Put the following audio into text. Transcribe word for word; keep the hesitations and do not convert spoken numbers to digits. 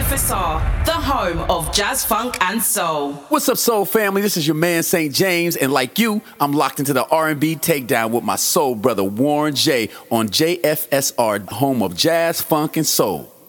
F R, the home of jazz, funk, and soul. What's up, soul family? This is your man, Saint James, and like you, I'm locked into the R and B takedown with my soul brother, Warren J, on J F S R, home of jazz, funk, and soul.